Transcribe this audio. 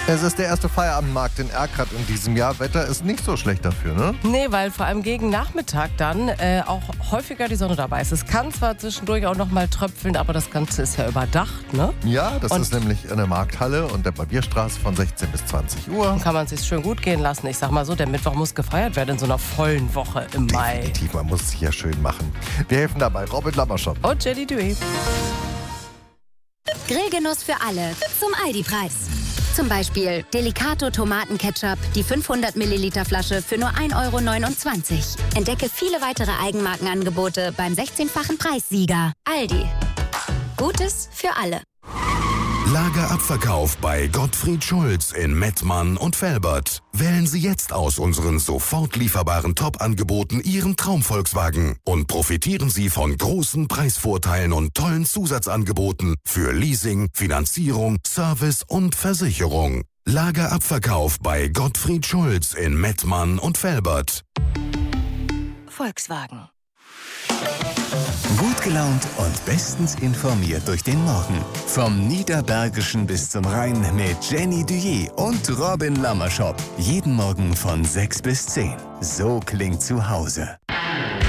Es ist der erste Feierabendmarkt in Erkrath in diesem Jahr. Wetter ist nicht so schlecht dafür, ne? Nee, weil vor allem gegen Nachmittag dann auch häufiger die Sonne dabei ist. Es kann zwar zwischendurch auch noch mal tröpfeln, aber das Ganze ist ja überdacht, ne? Ja, das Und ist nämlich in der Markthalle und der Barbierstraße von 16 bis 20 Uhr. dann kann man es sich schön gut gehen lassen. Ich sag mal so, der Mittwoch muss gefeiert werden in so einer vollen Woche im Mai. Definitiv, man muss es sich ja schön machen. Wir helfen dabei, Robin Lammerschott. Und Jenny Duet. Grillgenuss für alle zum Aldi-Preis. Zum Beispiel Delicato Tomatenketchup, die 500 Milliliter Flasche für nur 1,29 €. Entdecke viele weitere Eigenmarkenangebote beim 16-fachen Preissieger. Aldi. Gutes für alle. Lagerabverkauf bei Gottfried Schulz in Mettmann und Velbert. Wählen Sie jetzt aus unseren sofort lieferbaren Top-Angeboten Ihren Traum-Volkswagen und profitieren Sie von großen Preisvorteilen und tollen Zusatzangeboten für Leasing, Finanzierung, Service und Versicherung. Lagerabverkauf bei Gottfried Schulz in Mettmann und Velbert. Volkswagen. Gut gelaunt und bestens informiert durch den Morgen. Vom Niederbergischen bis zum Rhein mit Jenny Duet und Robin Lammerschott. Jeden Morgen von 6 bis 10. So klingt zu Hause.